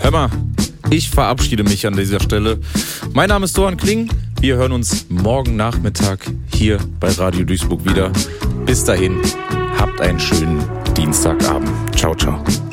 Hör mal, ich verabschiede mich an dieser Stelle. Mein Name ist Doan Kling. Wir hören uns morgen Nachmittag hier bei Radio Duisburg wieder. Bis dahin, habt einen schönen Dienstagabend. Ciao, ciao.